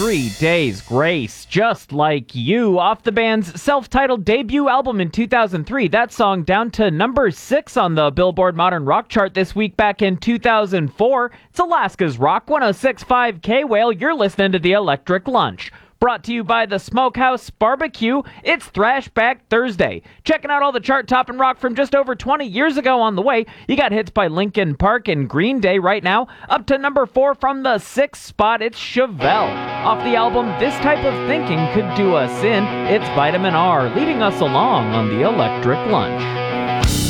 3 Days Grace, Just Like You, off the band's self-titled debut album in 2003. That song down to number 6 on the Billboard Modern Rock chart this week back in 2004. It's Alaska's Rock 106.5 K-Whale. You're listening to The Electric Lunch. Brought to you by the Smokehouse Barbecue. It's Thrashback Thursday. Checking out all the chart-topping rock from just over 20 years ago on the way. You got hits by Linkin Park and Green Day right now. Up to number 4 from the 6th spot, it's Chevelle. Off the album This Type of Thinking Could Do Us In, it's Vitamin R leading us along on The Electric Lunch.